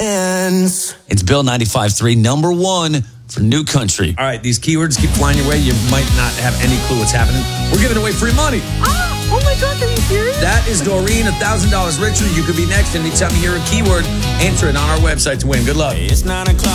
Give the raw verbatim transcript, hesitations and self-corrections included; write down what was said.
ends. It's Bill ninety-five point three, number one for New Country. All right, these keywords keep flying your way. You might not have any clue what's happening. We're giving away free money. Ah, oh my God, are you serious? That is Doreen, one thousand dollars richer. You could be next anytime you hear a keyword. Enter it on our website to win. Good luck. It's nine o'clock.